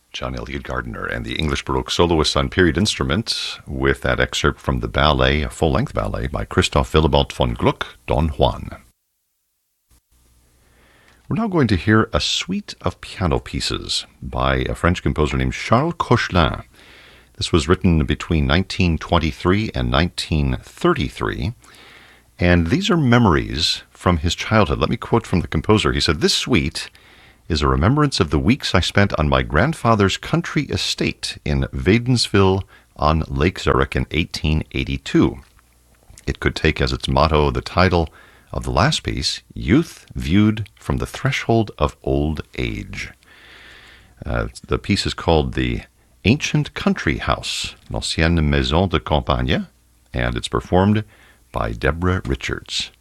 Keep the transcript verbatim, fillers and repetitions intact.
John Eliot Gardiner and the English Baroque soloists on period instrument with that excerpt from the ballet, a full-length ballet by Christoph Willibald von Gluck, Don Juan. We're now going to hear a suite of piano pieces by a French composer named Charles Koechlin. This was written between nineteen twenty-three and nineteen thirty-three, and these are memories from his childhood. Let me quote from the composer. He said, "This suite is a remembrance of the weeks I spent on my grandfather's country estate in Wädenswil on Lake Zurich in eighteen eighty-two. It could take as its motto the title of the last piece, Youth Viewed from the Threshold of Old Age." Uh, the piece is called The Ancient Country House, L'Ancienne Maison de Campagne, and it's performed by Deborah Richards.